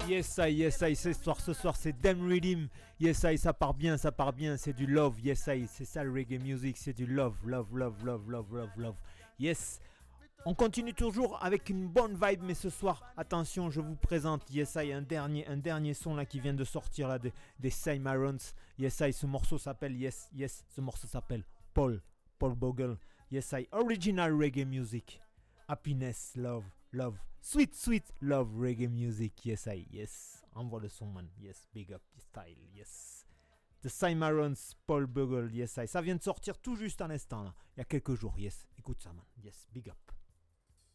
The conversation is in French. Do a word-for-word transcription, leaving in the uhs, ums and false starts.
Yes I, yes I, ce soir, ce soir c'est Dem Rhythm. Yes I, ça part bien, ça part bien, c'est du love. Yes I, c'est ça le reggae music, c'est du love, love, love, love, love, love, love. Yes. On continue toujours avec une bonne vibe, mais ce soir, attention, je vous présente Yes I, un dernier, un dernier son là qui vient de sortir là des, des Cimarrons. Yes I, ce morceau s'appelle Yes, Yes, ce morceau s'appelle Paul, Paul Bogle. Yes I, original reggae music, happiness, love, love, sweet, sweet love reggae music. Yes I, yes, envoie le son man. Yes, big up style. Yes. The Cimarrons, Paul Bogle. Yes I, ça vient de sortir tout juste un instant là, il y a quelques jours. Yes, écoute ça man. Yes, big up.